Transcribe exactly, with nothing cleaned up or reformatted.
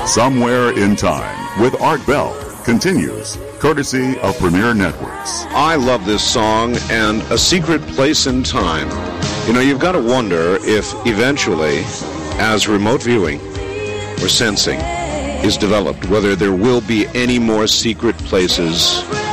Somewhere in Time with Art Bell continues, courtesy of Premier Networks. I love this song and A Secret Place in Time. You know, you've got to wonder if eventually, as remote viewing or sensing is developed, whether there will be any more secret places